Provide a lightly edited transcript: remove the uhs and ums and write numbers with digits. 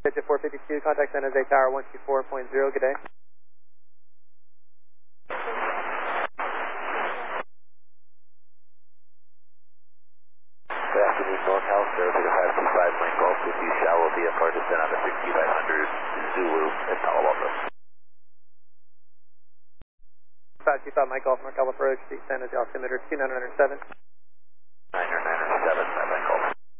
Digit 452, contact San Jose Tower 124.0, good day. Good afternoon, NorCal, Saratoga 525, Mike Golf with you, shallow VFR descent on the 6500 Zulu in Palo Alto. 525 Mike Golf, NorCal approach, San Jose altimeter 2907.